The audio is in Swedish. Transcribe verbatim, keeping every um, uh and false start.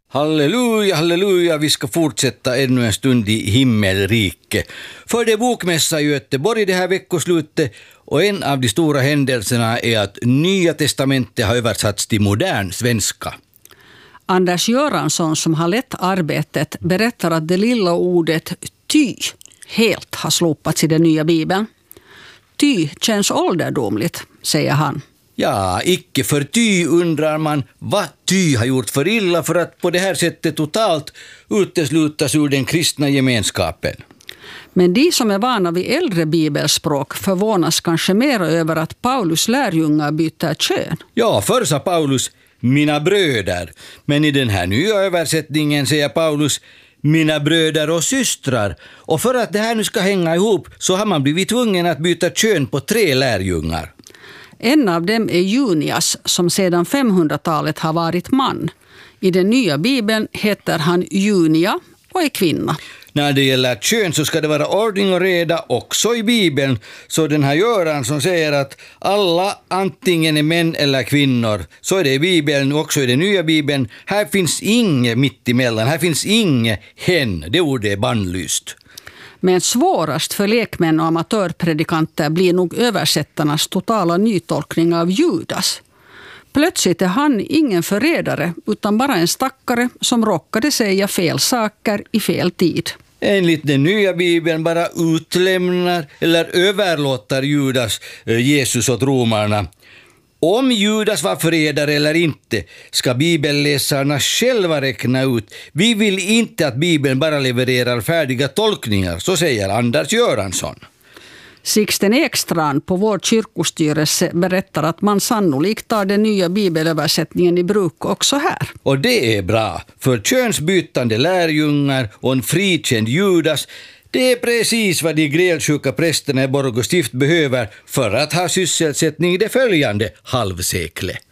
Halleluja, halleluja, vi ska fortsätta ännu en stund i himmelrike. För det är bokmässa i Göteborg det här veckoslutet och en av de stora händelserna är att Nya testamentet har översatts till modern svenska. Anders Göransson som har lett arbetet berättar att det lilla ordet ty helt har slopats i den nya bibeln. Ty känns ålderdomligt, säger han. Ja, icke för ty undrar man vad ty har gjort för illa för att på det här sättet totalt uteslutas ur den kristna gemenskapen. Men de som är vana vid äldre bibelspråk förvånas kanske mer över att Paulus lärjungar byter kön. Ja, förr sa Paulus mina bröder, men i den här nya översättningen säger Paulus mina bröder och systrar. Och för att det här nu ska hänga ihop så har man blivit tvungen att byta kön på tre lärjungar. En av dem är Junias som sedan femhundratalet har varit man. I den nya bibeln heter han Junia och är kvinna. När det gäller kön så ska det vara ordning och reda också i bibeln. Så den här Göran som säger att alla antingen är män eller kvinnor. Så är det i bibeln och också i den nya bibeln. Här finns inget mitt emellan. Här finns inget hen. Det ordet är bannlyst. Men svårast för lekmän och amatörpredikanter blir nog översättarnas totala nytolkning av Judas. Plötsligt är han ingen förrädare utan bara en stackare som råkade säga fel saker i fel tid. Enligt den nya bibeln bara utlämnar eller överlåter Judas Jesus åt romarna. Om Judas var förrädare eller inte ska bibelläsarna själva räkna ut. Vi vill inte att Bibeln bara levererar färdiga tolkningar, så säger Anders Göransson. Sixten Ekstrand på vår kyrkostyrelse berättar att man sannolikt tar den nya bibelöversättningen i bruk också här. Och det är bra, för könsbytande lärjungar och en frikänd Judas, det är precis vad de grälsjuka prästerna i Borgå stift behöver för att ha sysselsättning i det följande halvseklet.